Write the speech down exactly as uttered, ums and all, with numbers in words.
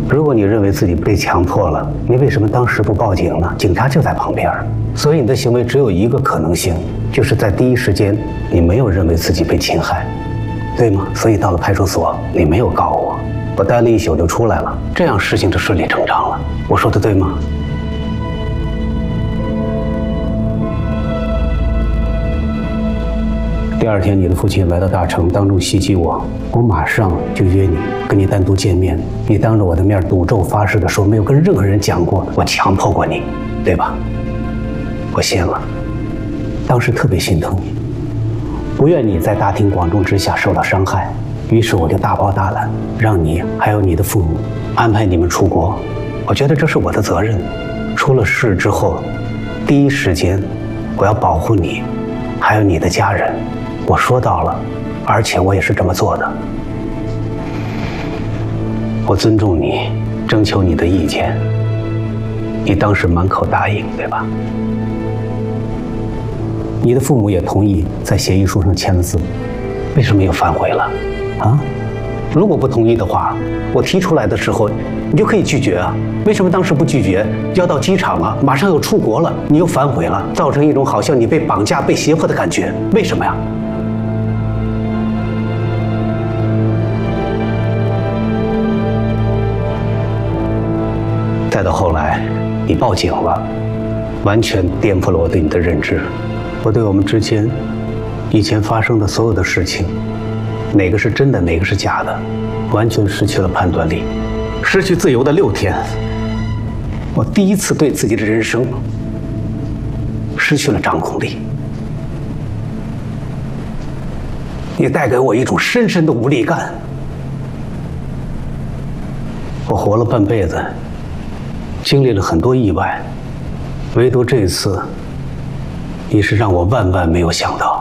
如果你认为自己被强迫了，你为什么当时不报警呢？警察就在旁边。所以你的行为只有一个可能性，就是在第一时间你没有认为自己被侵害，对吗？所以到了派出所，你没有告我，我待了一宿就出来了，这样事情就顺理成章了。我说的对吗？第二天，你的父亲来到大城，当众袭击我，我马上就约你，跟你单独见面。你当着我的面赌咒发誓的说没有跟任何人讲过我强迫过你，对吧？我信了，当时特别心疼你，不愿你在大庭广众之下受到伤害，于是我就大包大揽，让你还有你的父母安排你们出国。我觉得这是我的责任。出了事之后，第一时间我要保护你，还有你的家人。我说到了，而且我也是这么做的。我尊重你，征求你的意见，你当时满口答应，对吧？你的父母也同意在协议书上签了字，为什么又反悔了？啊？如果不同意的话，我提出来的时候，你就可以拒绝啊。为什么当时不拒绝？要到机场了，马上要出国了，你又反悔了，造成一种好像你被绑架、被胁迫的感觉，为什么呀？再到后来，你报警了，完全颠覆了我对你的认知。我对我们之间以前发生的所有的事情，哪个是真的，哪个是假的，完全失去了判断力。失去自由的六天，我第一次对自己的人生失去了掌控力。你带给我一种深深的无力感。我活了半辈子，经历了很多意外，唯独这一次，你是让我万万没有想到。